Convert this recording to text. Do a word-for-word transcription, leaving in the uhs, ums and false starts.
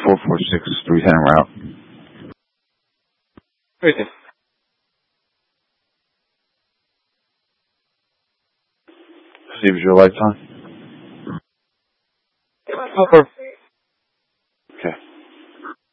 four four six, three ten route. Great. Steve, is your lights on? Over.